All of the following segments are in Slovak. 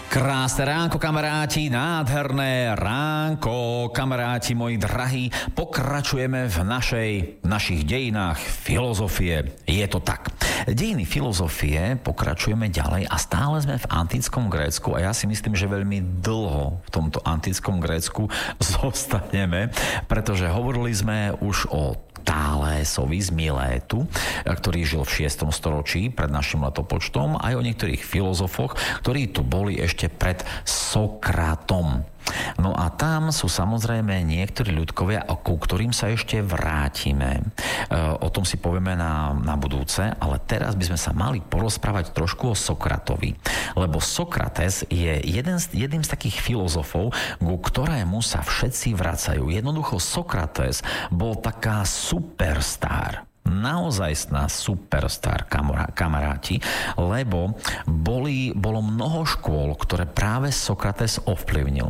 Krásne ránko, kamaráti, nádherné ránko, kamaráti moji drahí. Pokračujeme v našich dejinách filozofie. Je to tak. Dejiny filozofie pokračujeme ďalej a stále sme v antickom Grécku a ja si myslím, že veľmi dlho v tomto antickom Grécku zostaneme, pretože hovorili sme už o Tálesovi z Milétu, ktorý žil v 6. storočí pred našim letopočtom, aj o niektorých filozofoch, ktorí tu boli ešte pred Sokratom. No a tam sú samozrejme niektorí ľudkovia, ku ktorým sa ešte vrátime. O tom si povieme na budúce, ale teraz by sme sa mali porozprávať trošku o Sokratovi. Lebo Sokrates je jedným z takých filozofov, ku ktorému sa všetci vracajú. Jednoducho Sokrates bol taká superstar. Naozajstná superstar, kamaráti, lebo bolo mnoho škôl, ktoré práve Sokrates ovplyvnil.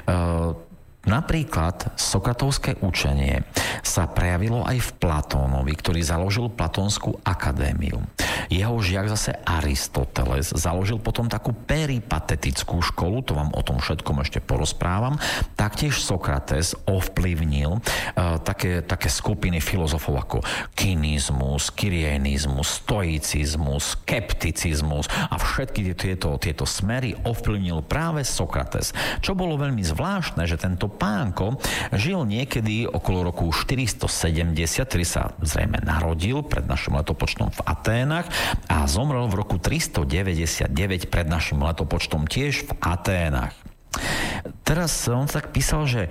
Napríklad sokratovské učenie sa prejavilo aj v Platónovi, ktorý založil Platónsku akadémiu. Jeho žiak zase Aristoteles založil potom takú peripatetickú školu, to vám o tom všetkom ešte porozprávam. Taktiež Sokrates ovplyvnil také skupiny filozofov ako kynizmus, kyrienizmus, stoicizmus, skepticizmus a všetky tieto smery ovplyvnil práve Sokrates. Čo bolo veľmi zvláštne, že tento pánko žil niekedy okolo roku 470, ktorý sa zrejme narodil pred našim letopočtom v Aténach a zomrel v roku 399 pred našim letopočtom tiež v Aténach. Teraz on tak písal, že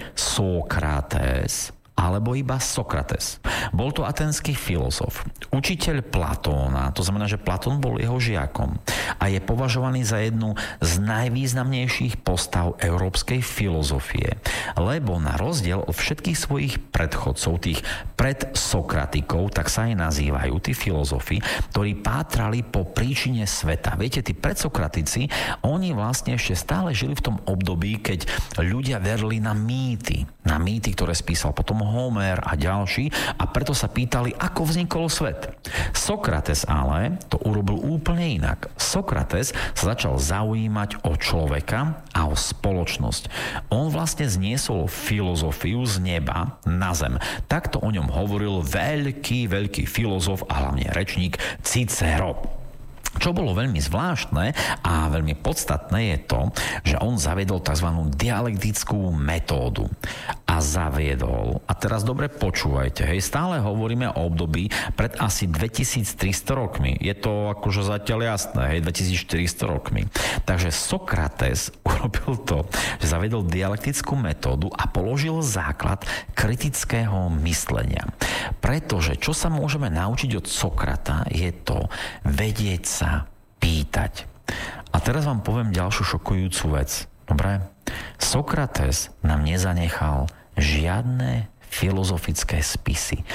Sokrates alebo iba Sokrates. Bol to aténsky filozof, učiteľ Platóna, to znamená, že Platón bol jeho žiakom a je považovaný za jednu z najvýznamnejších postav európskej filozofie, lebo na rozdiel od všetkých svojich predchodcov, tých predsokratikov, tak sa aj nazývajú tí filozofi, ktorí pátrali po príčine sveta. Viete, tí predsokratici, oni vlastne ešte stále žili v tom období, keď ľudia verili na mýty, ktoré spísal potom Homer a ďalší a preto sa pýtali, ako vznikol svet. Sokrates ale to urobil úplne inak. Sokrates sa začal zaujímať o človeka a o spoločnosť. On vlastne zniesol filozofiu z neba na zem. Takto o ňom hovoril veľký filozof a hlavne rečník Cicero. Čo bolo veľmi zvláštne a veľmi podstatné je to, že on zaviedol tzv. Dialektickú metódu. A teraz dobre počúvajte, stále hovoríme o období pred asi 2300 rokmi. Je to akože zatiaľ jasné, 2400 rokmi. Takže Sokrates urobil to, že zaviedol dialektickú metódu a položil základ kritického myslenia. Pretože čo sa môžeme naučiť od Sokrata je to vedieť sa pýtať. A teraz vám poviem ďalšiu šokujúcu vec. Dobre? Sokrates nám nezanechal žiadne filozofické spisy,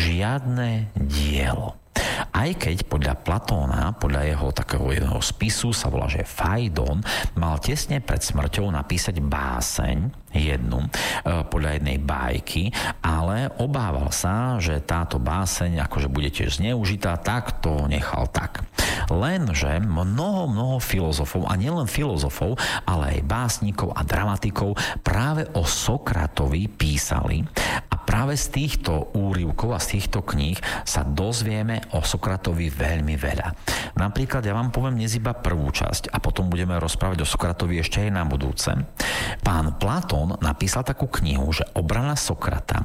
žiadne dielo. Aj keď podľa Platóna, podľa jeho spisu sa volá, že Fajdon, mal tesne pred smrťou napísať báseň jednu, podľa jednej bajky, ale obával sa, že táto báseň akože bude tiež zneužitá, tak to nechal tak. Lenže mnoho filozofov, a nielen filozofov, ale aj básnikov a dramatikov práve o Sokratovi písali a práve z týchto úryvkov a z týchto kníh sa dozvieme o Sokratovi veľmi veľa. Napríklad ja vám poviem dnes iba prvú časť a potom budeme rozprávať o Sokratovi ešte aj na budúce. Pán Platón napísal takú knihu, že Obrana Sokrata.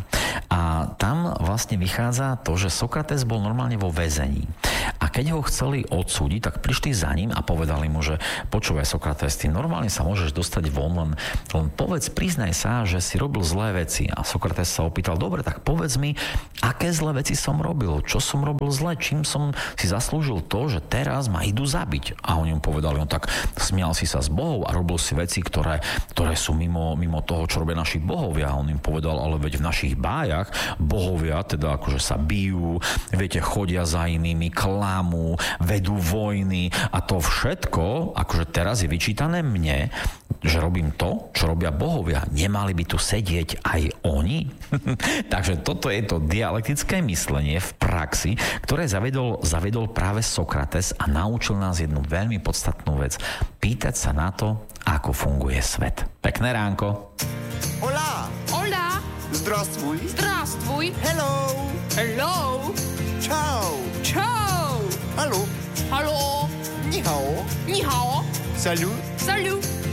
A tam vlastne vychádza to, že Sokrates bol normálne vo väzení. A keď ho chceli odsúdiť, tak prišli za ním a povedali mu, že počúvaj Sokrates, ty normálne sa môžeš dostať von, len povedz, priznaj sa, že si robil zlé veci. A Sokrates sa opýtal, dobre, tak povedz mi, aké zlé veci som robil, čo som robil zle, čím som si zaslúžil to, že teraz ma idú zabiť. A oni mu povedali, tak smial si sa s Bohom a robil si veci, ktoré sú mimo toho, čo robia naši bohovia. A on im povedal, ale veď v našich bájach bohovia teda akože sa bijú, viete, chodia za inými, klamú, vedú vojny a to všetko, akože teraz je vyčítané mne, že robím to, čo robia bohovia. Nemali by tu sedieť aj oni? Takže toto je to dialektické myslenie v praxi, ktoré zavedol práve Sokrates a naučil nás jednu veľmi podstatnú vec. Pýtať sa na to, ako funguje svet. Pekné ránko. Hola. Hola. Здравствуй. Здравствуй. Hello. Hello. Ciao. Ciao. Allô. Hallo. Ni hao. Ni hao. Salut. Salut.